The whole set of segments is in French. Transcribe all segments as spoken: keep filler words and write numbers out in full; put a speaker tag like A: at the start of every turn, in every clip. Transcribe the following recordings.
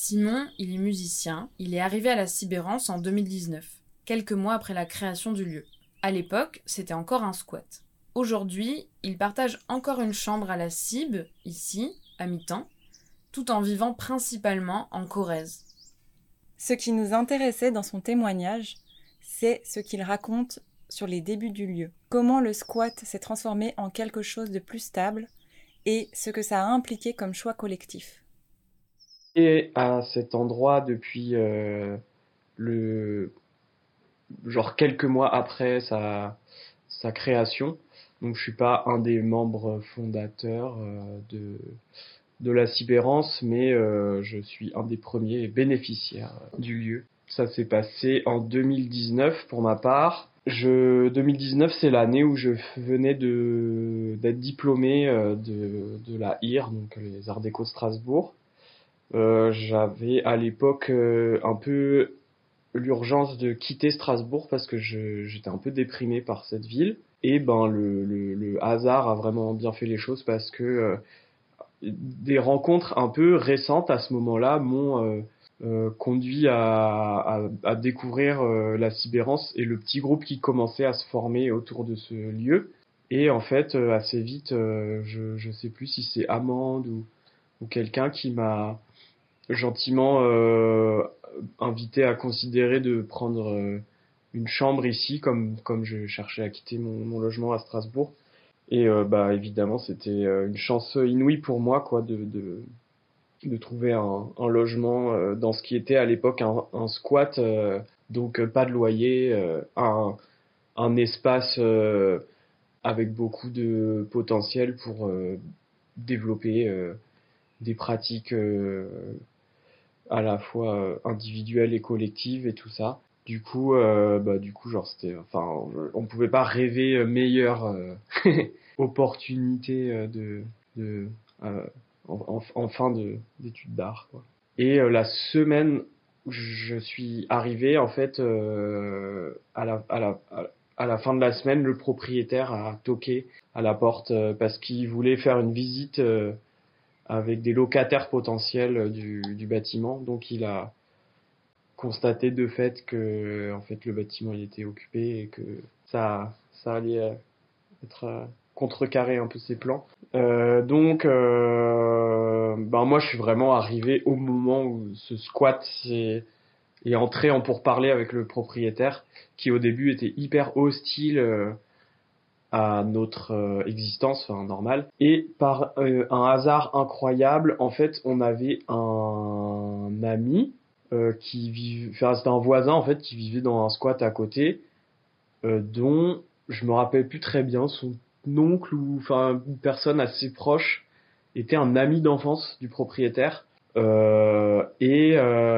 A: Simon, il est musicien. Il est arrivé à la Sibérance en deux mille dix-neuf, quelques mois après la création du lieu. À l'époque, c'était encore un squat. Aujourd'hui, il partage encore une chambre à la Cib, ici, à mi-temps, tout en vivant principalement en Corrèze.
B: Ce qui nous intéressait dans son témoignage, c'est ce qu'il raconte sur les débuts du lieu. Comment le squat s'est transformé en quelque chose de plus stable et ce que ça a impliqué comme choix collectif.
C: Et à cet endroit depuis euh, le genre quelques mois après sa, sa création. Donc je suis pas un des membres fondateurs euh, de, de la Sibérance, mais euh, je suis un des premiers bénéficiaires du lieu. Ça s'est passé en deux mille dix-neuf pour ma part. Je, deux mille dix-neuf, c'est l'année où je venais de, d'être diplômé euh, de, de la I R, donc les Arts Déco de Strasbourg. Euh, j'avais à l'époque euh, un peu l'urgence de quitter Strasbourg parce que je, j'étais un peu déprimé par cette ville. Et ben le, le, le hasard a vraiment bien fait les choses parce que euh, des rencontres un peu récentes à ce moment-là m'ont euh, euh, conduit à, à, à découvrir euh, la Sibérance et le petit groupe qui commençait à se former autour de ce lieu. Et en fait, euh, assez vite, euh, je je sais plus si c'est Amande ou, ou quelqu'un qui m'a gentiment euh, invité à considérer de prendre euh, une chambre ici, comme comme je cherchais à quitter mon, mon logement à Strasbourg. Et euh, bah évidemment, c'était euh, une chance inouïe pour moi, quoi, de de, de trouver un, un logement euh, dans ce qui était à l'époque un, un squat, euh, donc euh, pas de loyer, euh, un un espace euh, avec beaucoup de potentiel pour euh, développer euh, des pratiques euh, à la fois euh, individuelle et collective et tout ça. Du coup, euh, bah du coup, genre c'était, enfin, on pouvait pas rêver meilleure euh, opportunité euh, de, de euh, en, en, en fin de d'études d'art, quoi. Et euh, la semaine où je suis arrivé, en fait, euh, à la à la à la fin de la semaine, le propriétaire a toqué à la porte euh, parce qu'il voulait faire une visite euh, avec des locataires potentiels du, du bâtiment. Donc il a constaté de fait que en fait le bâtiment il était occupé et que ça ça allait être contrecarrer un peu ses plans. Euh, donc euh, ben moi je suis vraiment arrivé au moment où ce squat est, est entré en pourparlers avec le propriétaire qui au début était hyper hostile euh, à notre euh, existence, enfin normale. Et par euh, un hasard incroyable, en fait, on avait un ami euh, qui vivait, enfin c'était un voisin en fait qui vivait dans un squat à côté, euh, dont je me rappelle plus très bien son oncle ou enfin une personne assez proche était un ami d'enfance du propriétaire. Euh, et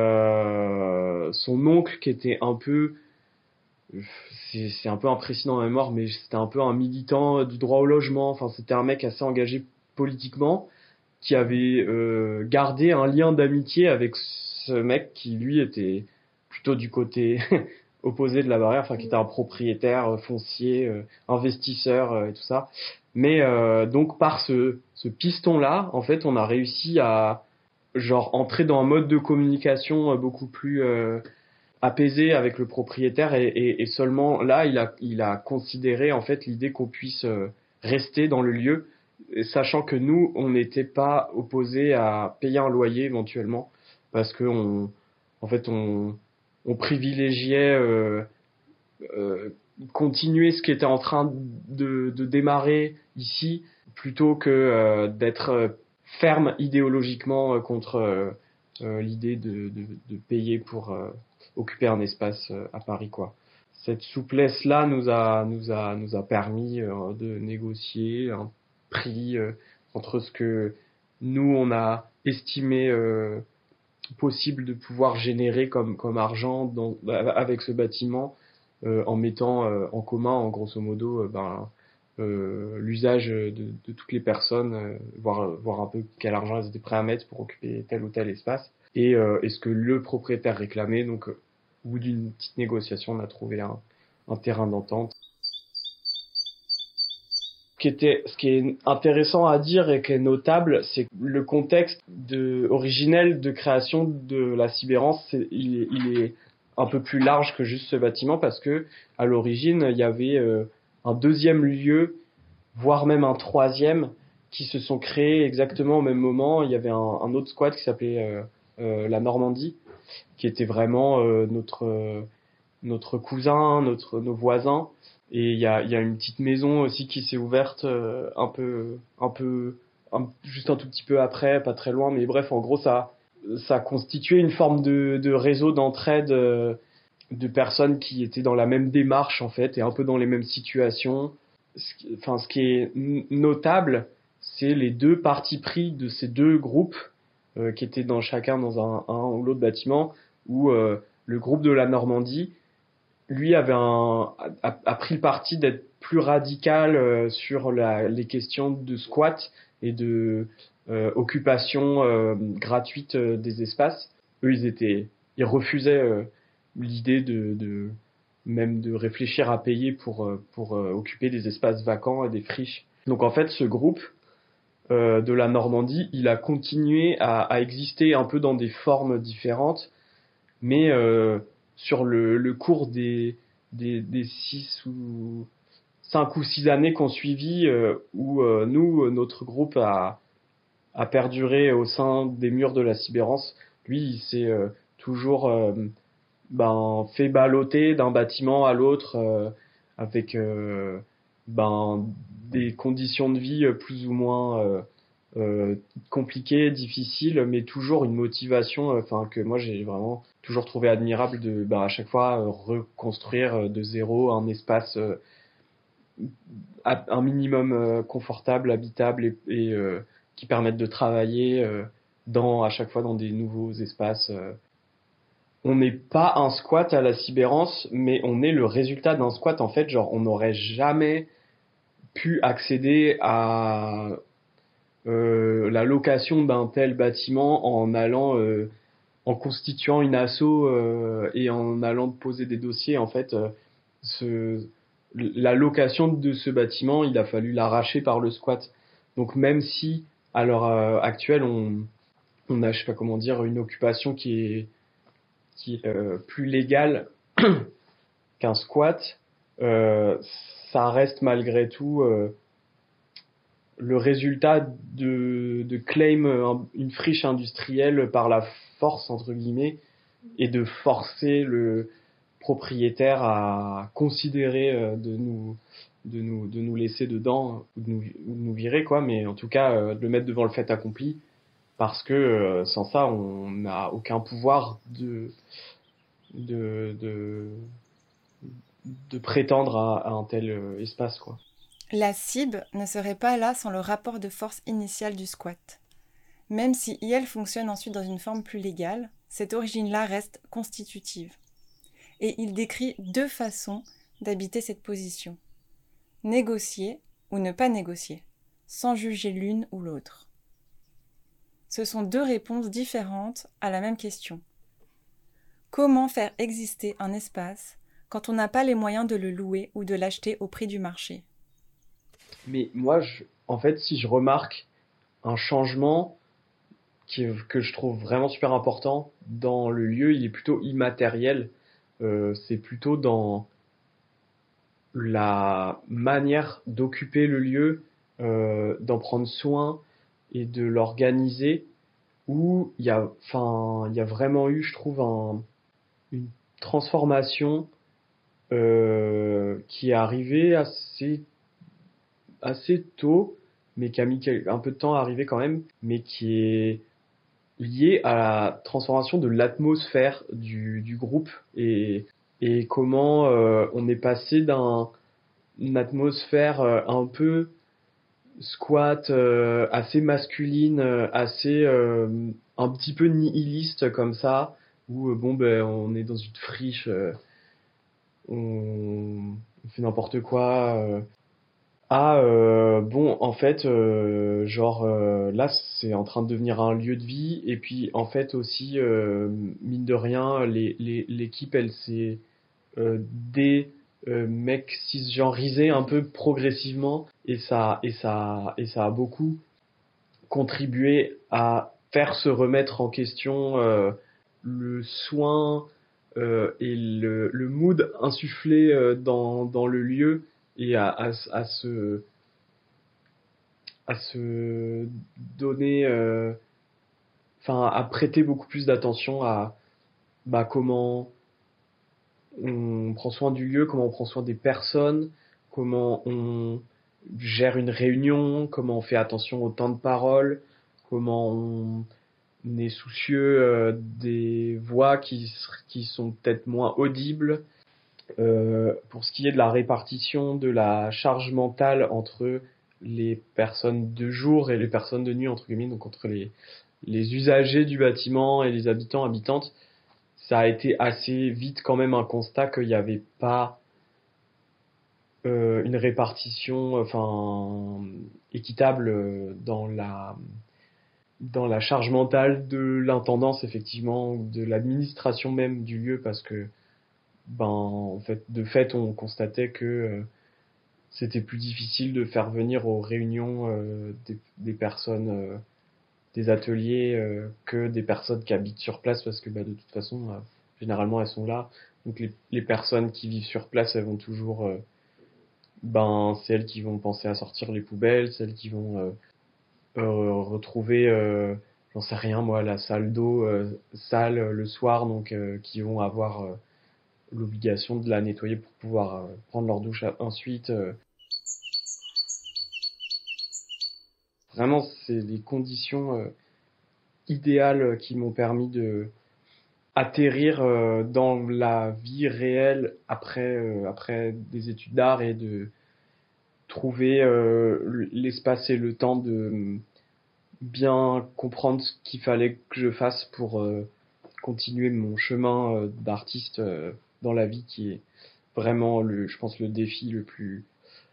C: euh, son oncle qui était un peu c'est, c'est un peu imprécis dans ma mémoire, mais c'était un peu un militant du droit au logement. Enfin, c'était un mec assez engagé politiquement qui avait euh, gardé un lien d'amitié avec ce mec qui, lui, était plutôt du côté opposé de la barrière, enfin, qui était un propriétaire foncier, euh, investisseur euh, et tout ça. Mais euh, donc, par ce, ce piston-là, en fait, on a réussi à genre entrer dans un mode de communication beaucoup plus... Euh, apaisé avec le propriétaire et, et, et seulement là il a il a considéré en fait l'idée qu'on puisse euh, rester dans le lieu, sachant que nous on n'était pas opposés à payer un loyer éventuellement parce que on en fait on on privilégiait euh, euh, continuer ce qui était en train de, de démarrer ici plutôt que euh, d'être ferme idéologiquement euh, contre euh, euh, l'idée de, de, de payer pour euh, occuper un espace euh, à Paris, quoi. Cette souplesse là nous a nous a nous a permis euh, de négocier un prix euh, entre ce que nous on a estimé euh, possible de pouvoir générer comme comme argent dans, avec ce bâtiment euh, en mettant euh, en commun en grosso modo euh, ben euh, l'usage de, de toutes les personnes, euh, voir voir un peu quel argent elles étaient prêts à mettre pour occuper tel ou tel espace et, euh, et ce que le propriétaire réclamait. Donc euh, au bout d'une petite négociation, on a trouvé un, un terrain d'entente. qui était, ce qui est intéressant à dire et qui est notable, c'est que le contexte de, originel de création de la Sibérance, c'est, il, est, il est un peu plus large que juste ce bâtiment parce que à l'origine, il y avait euh, un deuxième lieu, voire même un troisième, qui se sont créés exactement au même moment. Il y avait un, un autre squat qui s'appelait euh, euh, la Normandie, qui était vraiment euh, notre euh, notre cousin, notre nos voisins. Et il y a il y a une petite maison aussi qui s'est ouverte euh, un peu un peu un, juste un tout petit peu après, pas très loin, mais bref, en gros ça ça constituait une forme de de réseau d'entraide euh, de personnes qui étaient dans la même démarche en fait et un peu dans les mêmes situations. Ce qui, enfin ce qui est notable, c'est les deux partis pris de ces deux groupes euh, qui étaient dans chacun dans un, un ou l'autre bâtiment, où euh, le groupe de la Normandie, lui, avait un, a, a pris le parti d'être plus radical euh, sur la, les questions de squat et de euh, occupation euh, gratuite euh, des espaces. Eux, ils étaient, ils refusaient euh, l'idée de, de même de réfléchir à payer pour euh, pour euh, occuper des espaces vacants et des friches. Donc en fait, ce groupe euh, de la Normandie, il a continué à, à exister un peu dans des formes différentes, mais euh, sur le, le cours des, des, des six ou cinq ou six années qu'on suivi, euh, où euh, nous, notre groupe a, a perduré au sein des murs de la Sibérance. Lui, il s'est euh, toujours euh, ben, fait balloter d'un bâtiment à l'autre euh, avec euh, ben, des conditions de vie plus ou moins euh, euh, compliquées, difficiles, mais toujours une motivation, enfin que moi j'ai vraiment toujours trouvé admirable de ben, à chaque fois euh, reconstruire de zéro un espace euh, un minimum euh, confortable, habitable et, et euh, qui permette de travailler euh, dans à chaque fois dans des nouveaux espaces. Euh. On n'est pas un squat à la Sibérance, mais on est le résultat d'un squat en fait. Genre, on n'aurait jamais pu accéder à euh, la location d'un tel bâtiment en allant, euh, en constituant une asso euh, et en allant poser des dossiers. En fait, euh, ce, la location de ce bâtiment, il a fallu l'arracher par le squat. Donc même si à l'heure euh, actuelle, on, on a, je sais pas comment dire, une occupation qui est qui est euh, plus légale qu'un squat, euh, ça reste malgré tout euh, le résultat de, de claim un, une friche industrielle par la force entre guillemets et de forcer le propriétaire à considérer euh, de nous de nous de nous laisser dedans ou de nous, ou de nous virer quoi, mais en tout cas euh, de le mettre devant le fait accompli, parce que euh, sans ça on n'a aucun pouvoir de de de de prétendre à, à un tel euh, espace quoi.
B: La Cib ne serait pas là sans le rapport de force initial du squat. Même si I L fonctionne ensuite dans une forme plus légale, cette origine-là reste constitutive. Et il décrit deux façons d'habiter cette position. Négocier ou ne pas négocier, sans juger l'une ou l'autre. Ce sont deux réponses différentes à la même question. Comment faire exister un espace quand on n'a pas les moyens de le louer ou de l'acheter au prix du marché ?
C: Mais moi, je, en fait, si je remarque un changement qui, que je trouve vraiment super important dans le lieu, il est plutôt immatériel. Euh, c'est plutôt dans la manière d'occuper le lieu, euh, d'en prendre soin et de l'organiser, où il y a, enfin, il y a vraiment eu, je trouve, un, une transformation euh, qui est arrivée assez assez tôt, mais qui a mis un peu de temps à arriver quand même, mais qui est lié à la transformation de l'atmosphère du, du groupe et, et comment euh, on est passé d'un une atmosphère euh, un peu squat, euh, assez masculine, euh, assez euh, un petit peu nihiliste comme ça, où euh, bon ben on est dans une friche, euh, on, on fait n'importe quoi. Euh, Ah euh, bon en fait euh, genre euh, là c'est en train de devenir un lieu de vie et puis en fait aussi euh, mine de rien les, les, l'équipe elle s'est euh, euh, mec cisgenrisé un peu progressivement, et ça et ça et ça a beaucoup contribué à faire se remettre en question euh, le soin euh, et le, le mood insufflé euh, dans dans le lieu, et à à, à se à se donner euh, enfin à prêter beaucoup plus d'attention à bah comment on prend soin du lieu, comment on prend soin des personnes, comment on gère une réunion, comment on fait attention au temps de parole, comment on est soucieux euh, des voix qui, qui sont peut-être moins audibles. Euh, pour ce qui est de la répartition de la charge mentale entre les personnes de jour et les personnes de nuit, entre guillemets, donc entre les, les usagers du bâtiment et les habitants, habitantes, ça a été assez vite quand même un constat qu'il n'y avait pas euh, une répartition enfin équitable dans la dans la charge mentale de l'intendance, effectivement, ou de l'administration même du lieu, parce que ben en fait de fait on constatait que euh, c'était plus difficile de faire venir aux réunions euh, des, des personnes euh, des ateliers euh, que des personnes qui habitent sur place, parce que bah, de toute façon euh, généralement elles sont là, donc les, les personnes qui vivent sur place, elles vont toujours euh, ben c'est elles qui vont penser à sortir les poubelles, celles qui vont euh, euh, retrouver euh, j'en sais rien moi, la salle d'eau euh, sale euh, le soir, donc euh, qui vont avoir euh, l'obligation de la nettoyer pour pouvoir euh, prendre leur douche ensuite. euh. Vraiment, c'est les conditions euh, idéales qui m'ont permis de atterrir euh, dans la vie réelle après euh, après des études d'art, et de trouver euh, l'espace et le temps de bien comprendre ce qu'il fallait que je fasse pour euh, continuer mon chemin euh, d'artiste euh, dans la vie, qui est vraiment le je pense le défi le plus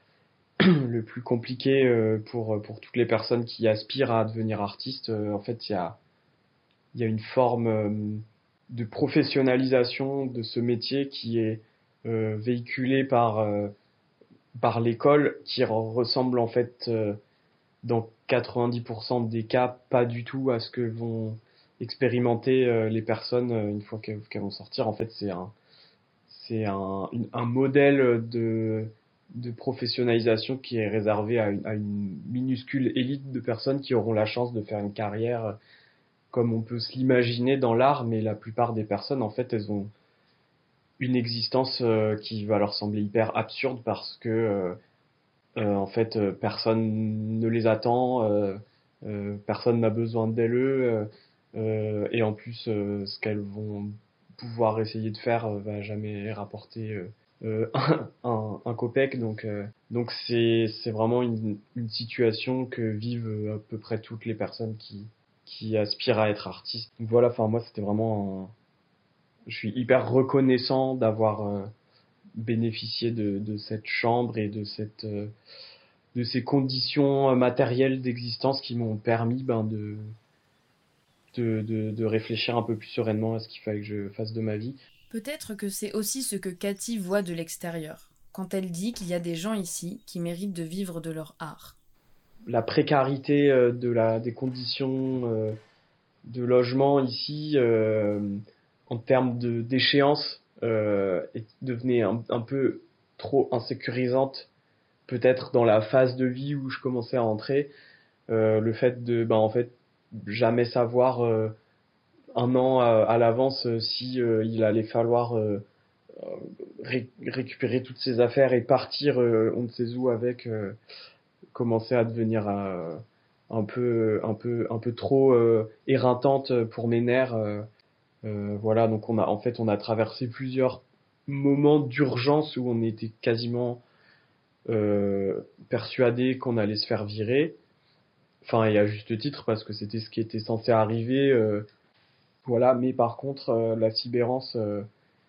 C: le plus compliqué euh, pour pour toutes les personnes qui aspirent à devenir artistes. Euh, en fait, il y a il y a une forme euh, de professionnalisation de ce métier qui est euh, véhiculée par euh, par l'école, qui ressemble en fait euh, dans quatre-vingt-dix pour cent des cas pas du tout à ce que vont expérimenter euh, les personnes euh, une fois qu'elles, qu'elles vont sortir. En fait, c'est un c'est un, une- un modèle de de professionnalisation qui est réservé à une, à une minuscule élite de personnes qui auront la chance de faire une carrière comme on peut se l'imaginer dans l'art, mais la plupart des personnes, en fait, elles ont une existence euh, qui va leur sembler hyper absurde, parce que euh, euh, en fait euh, personne ne les attend, euh, euh, personne n'a besoin d'elles, euh, euh, et en plus euh, ce qu'elles vont pouvoir essayer de faire euh, va jamais rapporter euh, euh, un, un, un copec, donc euh, donc c'est c'est vraiment une, une situation que vivent euh, à peu près toutes les personnes qui qui aspirent à être artistes. Donc voilà, enfin moi c'était vraiment un, je suis hyper reconnaissant d'avoir euh, bénéficié de, de cette chambre et de cette euh, de ces conditions euh, matérielles d'existence qui m'ont permis ben de, de de de réfléchir un peu plus sereinement à ce qu'il fallait que je fasse de ma vie.
A: Peut-être que c'est aussi ce que Cathy voit de l'extérieur, quand elle dit qu'il y a des gens ici qui méritent de vivre de leur art.
C: La précarité euh, de la des conditions euh, de logement ici euh, en termes de d'échéance euh, est- devenait un, un peu trop insécurisante, peut-être dans la phase de vie où je commençais à entrer. Euh, le fait de ben en fait jamais savoir euh, un an à, à l'avance euh, si euh, il allait falloir euh, ré- récupérer toutes ses affaires et partir euh, on ne sait où avec, euh, commençait à devenir euh, un peu un peu un peu trop euh, éreintante pour mes nerfs. euh, Euh, voilà, donc on a en fait on a traversé plusieurs moments d'urgence où on était quasiment euh, persuadé qu'on allait se faire virer. Enfin, et à juste titre, parce que c'était ce qui était censé arriver. Euh, voilà, mais par contre, euh, la Sibérance, euh,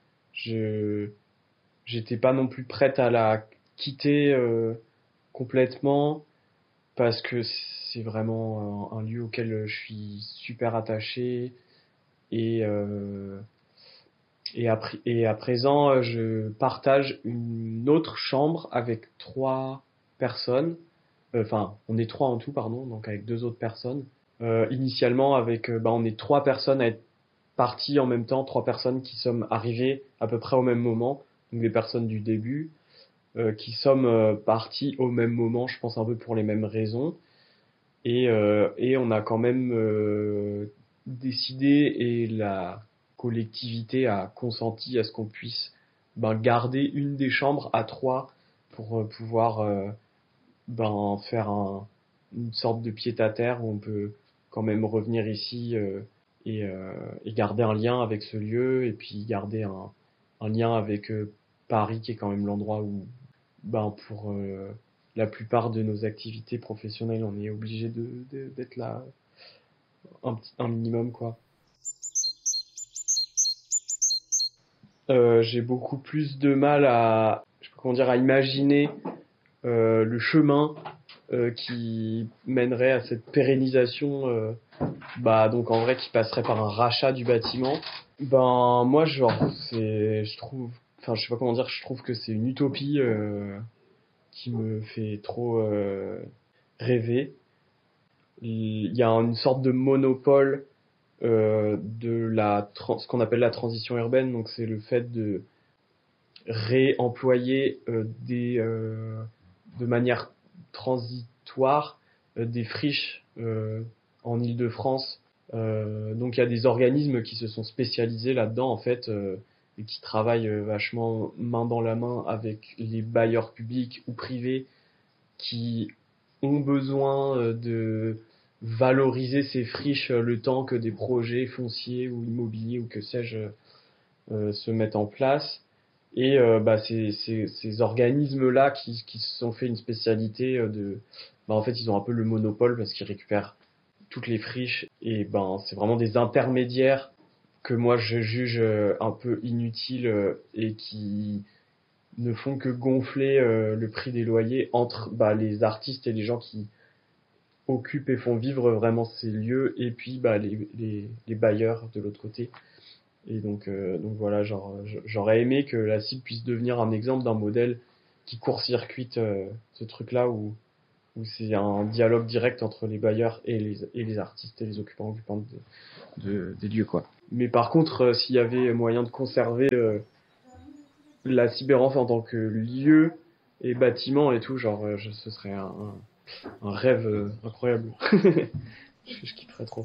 C: je j'étais pas non plus prête à la quitter euh, complètement, parce que c'est vraiment un, un lieu auquel je suis super attaché, et euh, Et à, et à présent, je partage une autre chambre avec trois personnes. Enfin, on est trois en tout, pardon, donc avec deux autres personnes. Euh, initialement, avec, bah, on est trois personnes à être parties en même temps, trois personnes qui sommes arrivées à peu près au même moment, donc les personnes du début, euh, qui sommes euh, parties au même moment, je pense un peu pour les mêmes raisons. Et, euh, et on a quand même euh, décidé, et la collectivité a consenti à ce qu'on puisse ben, garder une des chambres à trois pour euh, pouvoir euh, ben, faire un, une sorte de pied-à-terre où on peut quand même revenir ici euh, et, euh, et garder un lien avec ce lieu, et puis garder un, un lien avec euh, Paris, qui est quand même l'endroit où ben, pour euh, la plupart de nos activités professionnelles, on est obligé de, de, d'être là un, petit, un minimum, quoi. Euh, j'ai beaucoup plus de mal à, je sais pas comment dire, à imaginer euh, le chemin euh, qui mènerait à cette pérennisation, euh, bah donc en vrai qui passerait par un rachat du bâtiment. Ben moi genre c'est, je trouve, enfin je sais pas comment dire, je trouve que c'est une utopie euh, qui me fait trop euh, rêver. Il y a une sorte de monopole euh, de la trans- ce qu'on appelle la transition urbaine, donc c'est le fait de réemployer euh, des euh, de manière transitoire euh, des friches euh, en Île-de-France. Euh, donc il y a des organismes qui se sont spécialisés là-dedans en fait euh, et qui travaillent euh, vachement main dans la main avec les bailleurs publics ou privés qui ont besoin euh, de valoriser ces friches euh, le temps que des projets fonciers ou immobiliers ou que sais-je euh, se mettent en place. Et euh, bah, ces, ces, ces organismes-là qui, qui se sont fait une spécialité euh, de... Bah, en fait, ils ont un peu le monopole parce qu'ils récupèrent toutes les friches. Et ben, c'est vraiment des intermédiaires que moi je juge euh, un peu inutiles euh, et qui ne font que gonfler euh, le prix des loyers entre bah, les artistes et les gens qui occupent et font vivre vraiment ces lieux, et puis bah, les, les, les bailleurs de l'autre côté. Et donc, euh, donc voilà, genre, j'aurais aimé que la cible puisse devenir un exemple d'un modèle qui court-circuite euh, ce truc-là, où, où c'est un dialogue direct entre les bailleurs et les, et les artistes et les occupants occupants de, de, des lieux, quoi. Mais par contre, euh, s'il y avait moyen de conserver euh, la Sibérance en tant que lieu et bâtiment et tout, genre, euh, je, ce serait un, un, un rêve euh, incroyable. je, je kifferais trop.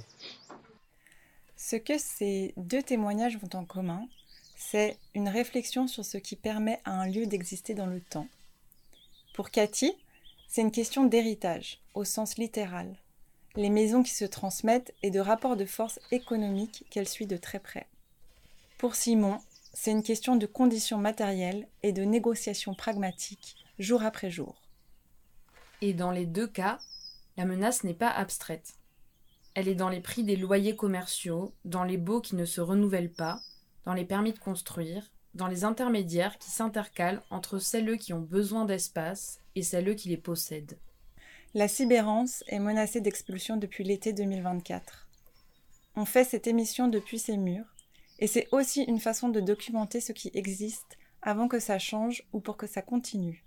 B: Ce que ces deux témoignages ont en commun, c'est une réflexion sur ce qui permet à un lieu d'exister dans le temps. Pour Cathy, c'est une question d'héritage, au sens littéral, les maisons qui se transmettent et de rapports de force économiques qu'elle suit de très près. Pour Simon, c'est une question de conditions matérielles et de négociations pragmatiques, jour après jour.
A: Et dans les deux cas, la menace n'est pas abstraite. Elle est dans les prix des loyers commerciaux, dans les baux qui ne se renouvellent pas, dans les permis de construire, dans les intermédiaires qui s'intercalent entre celles qui ont besoin d'espace et celles qui les possèdent.
B: La Sibérance est menacée d'expulsion depuis l'été deux mille vingt-quatre. On fait cette émission depuis ces murs, et c'est aussi une façon de documenter ce qui existe avant que ça change ou pour que ça continue.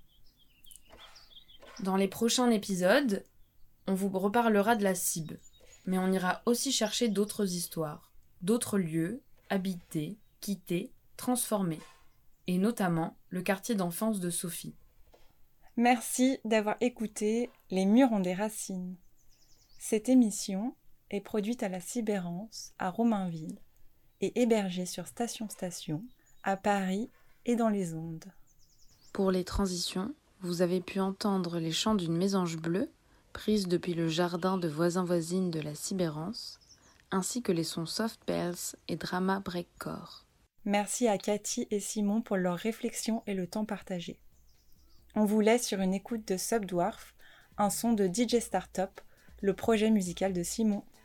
A: Dans les prochains épisodes, on vous reparlera de la Cib, mais on ira aussi chercher d'autres histoires, d'autres lieux, habités, quittés, transformés, et notamment le quartier d'enfance de Sophie.
B: Merci d'avoir écouté Les murs ont des racines. Cette émission est produite à la Sibérance, à Romainville, et hébergée sur Station Station, à Paris et dans les ondes.
A: Pour les transitions, vous avez pu entendre les chants d'une mésange bleue, prise depuis le jardin de voisins-voisines de la Sibérance, ainsi que les sons soft bells et drama breakcore.
B: Merci à Cathy et Simon pour leurs réflexions et le temps partagé. On vous laisse sur une écoute de Subdwarf, un son de D J Startup, le projet musical de Simon.